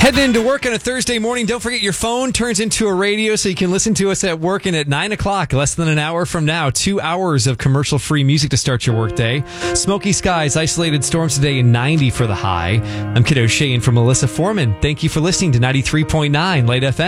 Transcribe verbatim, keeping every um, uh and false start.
Heading into work on a Thursday morning. Don't forget your phone turns into a radio so you can listen to us at work. And at nine o'clock, less than an hour from now, two hours of commercial-free music to start your workday. Smoky skies, isolated storms today, and ninety for the high. I'm Kid O'Shea, and for Melissa Foreman, thank you for listening to ninety-three point nine Light F M.